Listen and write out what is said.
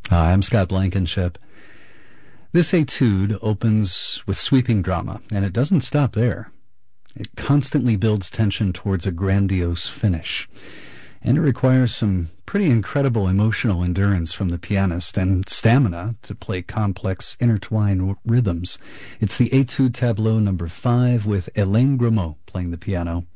Hi, I'm Scott Blankenship. This etude opens with sweeping drama, and it doesn't stop there. It constantly builds tension towards a grandiose finish, and it requires some pretty incredible emotional endurance from the pianist and stamina to play complex, intertwined rhythms. It's the Etude Tableau number 5 with Hélène Grimaud playing the piano.